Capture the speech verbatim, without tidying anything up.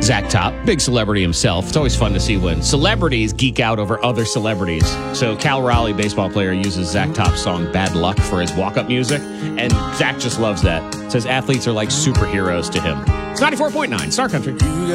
Zach Top, big celebrity himself. It's always fun to see when celebrities geek out over other celebrities. So Cal Raleigh, baseball player, uses Zach Top's song Bad Luck for his walk-up music, and Zach just loves that. Says athletes are like superheroes to him. It's ninety-four point nine Star Country.